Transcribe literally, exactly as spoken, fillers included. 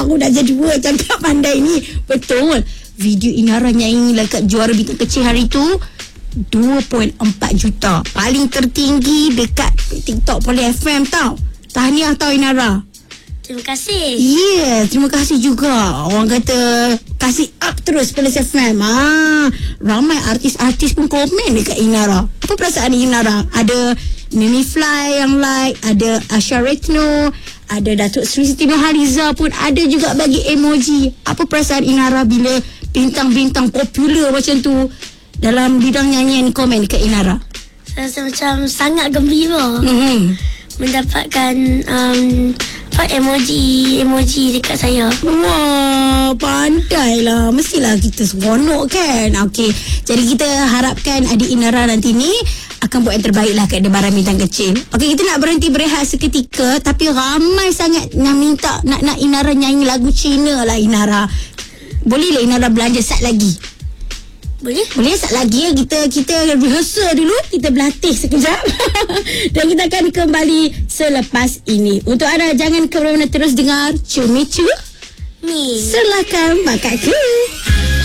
aku dah jadi dua cakap pandai ni. Betul. Video Inara nyanyi lah kat juara bintang kecil hari tu dua perpuluhan empat juta. Paling tertinggi dekat TikTok Poly F M tau. Tahniah tau Inara. Terima kasih. Yeah, terima kasih juga. Orang kata kasih up terus Poly F M. Ah, ramai artis-artis pun komen dekat Inara. Apa perasaan Inara? Ada Mimi Fly yang like, ada Asha Retno, ada Datuk Sri Siti Nurhaliza pun ada juga bagi emoji. Apa perasaan Inara bila bintang-bintang popular macam tu dalam bidang nyanyian komen dekat Inara? Saya rasa macam sangat gembira. Mm-hmm. Mendapatkan um, apa, emoji emoji dekat saya. Wah, pandailah. Mestilah kita seronok kan. Okey, jadi kita harapkan adik Inara nanti ni akan buat yang terbaik lah kat Debaran Bintang Kecil. Okey, kita nak berhenti berehat seketika, tapi ramai sangat yang minta nak nak Inara nyanyi lagu Cina lah Inara. Boleh lah Inara belanja sat lagi? Boleh? Boleh, sat lagi ya. Kita kita rehearsal dulu, kita berlatih sekejap. Dan kita akan kembali selepas ini. Untuk anda, jangan ke mana-mana, terus dengar Cumi Cu. Mi. Silakan Mak Kak Ku.